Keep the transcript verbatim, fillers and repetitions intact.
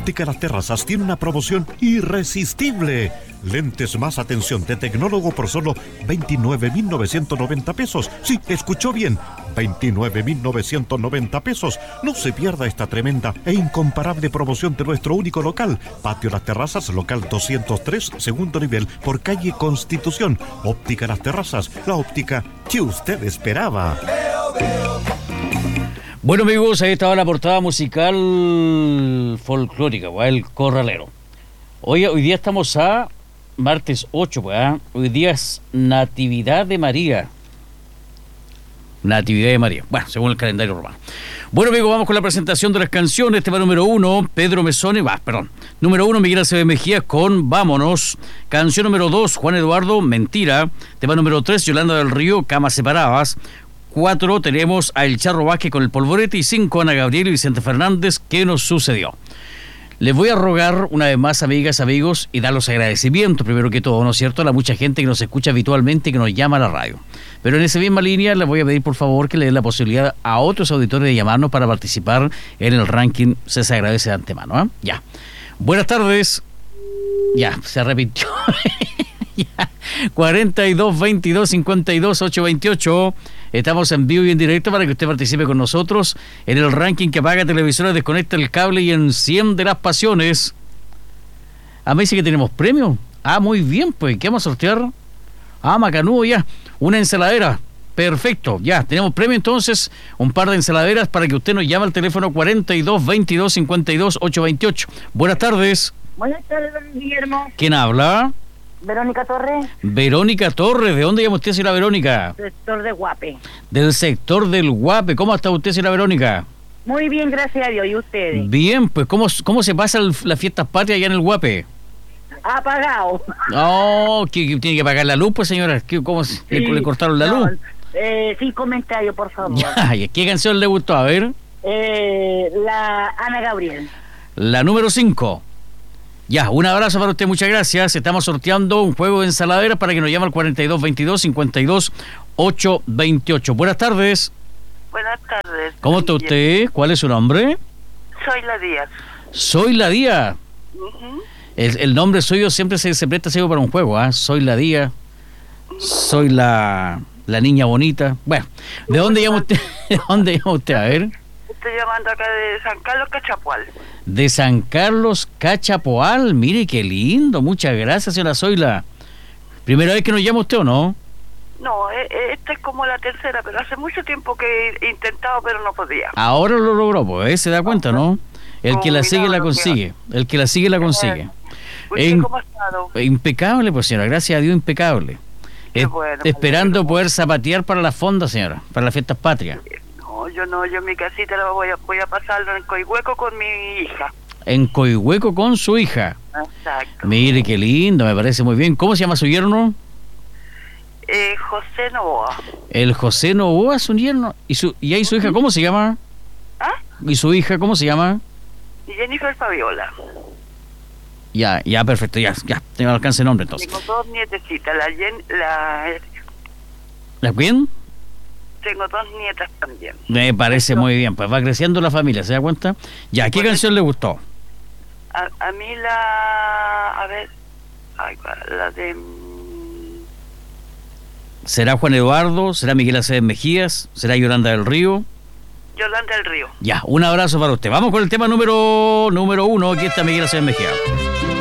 Óptica Las Terrazas tiene una promoción irresistible. Lentes más atención de tecnólogo por solo veintinueve mil novecientos noventa pesos. Sí, escuchó bien, veintinueve mil novecientos noventa pesos. No se pierda esta tremenda e incomparable promoción de nuestro único local. Patio Las Terrazas, local doscientos tres, segundo nivel, por calle Constitución. Óptica Las Terrazas, la óptica que usted esperaba. Bueno, amigos, ahí estaba la portada musical folclórica, pues, el corralero. Hoy, hoy día estamos a martes ocho, pues, ¿eh? Hoy día es Natividad de María. Natividad de María, bueno, según el calendario romano. Bueno, amigos, vamos con la presentación de las canciones. Tema número uno, Pedro Mesone, va, perdón. Número uno, Miguel Acevedo Mejía con Vámonos. Canción número dos, Juan Eduardo, Mentira. Tema número tres, Yolanda del Río, Camas Separadas. Cuatro, tenemos a El Charro Vázquez con El Polvorete. Y cinco, Ana Gabriel y Vicente Fernández, ¿Qué nos sucedió? Les voy a rogar una vez más, amigas, amigos, y dar los agradecimientos, primero que todo, ¿no es cierto?, a la mucha gente que nos escucha habitualmente y que nos llama a la radio. Pero en esa misma línea les voy a pedir, por favor, que le den la posibilidad a otros auditores de llamarnos para participar en el ranking. Se les agradece de antemano, ¿eh? Ya. Buenas tardes. Ya, se arrepintió. Ya. cuarenta y dos, veintidós, cincuenta y dos, ochocientos veintiocho. Estamos en vivo y en directo para que usted participe con nosotros en el ranking que apaga televisores, desconecta el cable y enciende las pasiones. Ah, me dice que tenemos premio. Ah, muy bien, pues, ¿qué vamos a sortear? Ah, macanudo, ya. Una ensaladera. Perfecto, ya. Tenemos premio entonces, un par de ensaladeras para que usted nos llame al teléfono cuarenta y dos, veintidós, cincuenta y dos, ochocientos veintiocho. Buenas tardes. Buenas tardes, don Guillermo. ¿Quién habla? Verónica Torres. Verónica Torres, ¿de dónde llama usted, señora Verónica? Sector de Guape. Del sector del Guape. ¿Cómo está usted, señora Verónica? Muy bien, gracias a Dios. ¿Y ustedes? Bien, pues, ¿cómo, cómo se pasa el, las fiestas patrias allá en el Guape? Apagado. No, ¿que, que tiene que pagar la luz, pues, señora? ¿Qué, ¿Cómo se, sí, le, le cortaron la no, luz? Eh, sin comentario, por favor. Ya, ¿qué canción le gustó? A ver. Eh, la Ana Gabriel. La número cinco. Ya, un abrazo para usted, muchas gracias. Estamos sorteando un juego de ensaladeras para que nos llame al cuarenta y dos, veintidós, cincuenta y dos, ochocientos veintiocho. Buenas tardes. Buenas tardes. ¿Cómo está usted? ¿Cuál es su nombre? Soy la Díaz. Soy la Díaz. Uh-huh. El, el nombre suyo siempre se, se presta así para un juego, ¿ah? ¿eh? Soy la Díaz. Soy la, la niña bonita. Bueno, ¿de dónde llama usted? ¿De dónde llama usted? A ver. Estoy llamando acá de San Carlos Cachapual. De San Carlos Cachapoal. Mire qué lindo. Muchas gracias, señora Zoila. ¿Primera vez que nos llama usted o no? No, eh, esta es como la tercera, pero hace mucho tiempo que he intentado, pero no podía. Ahora lo logró, pues, ¿eh? Se da cuenta, ¿no? El que la sigue la consigue. El que la sigue la consigue. ¿Usted cómo ha estado? Impecable, pues, señora. Gracias a Dios, impecable. Qué Es, bueno, esperando bueno. poder zapatear para las fondas, señora, para las fiestas patrias. No, yo no, yo en mi casita la voy a, voy a pasarlo en Coihueco con mi hija. En Coihueco con su hija. Exacto. Mire qué lindo, me parece muy bien. ¿Cómo se llama su yerno? Eh, José Novoa. El José Novoa, su yerno. ¿Y, su, y ahí su hija cómo se llama? ¿Ah? ¿Y su hija cómo se llama? Jennifer Fabiola. Ya, ya, perfecto, ya, ya, tengo alcance el nombre entonces. Tengo dos nietecitas, la Jen, la... ¿La quién? Tengo dos nietas también. Me parece muy bien, pues va creciendo la familia, ¿se da cuenta? Ya, ¿qué Bueno, canción le gustó? A, a mí la... A ver... Ay, la de... ¿Será Juan Eduardo? ¿Será Miguel Acevedo Mejías? ¿Será Yolanda del Río? Yolanda del Río. Ya, un abrazo para usted. Vamos con el tema número número uno. Aquí está Miguel Acevedo Mejías.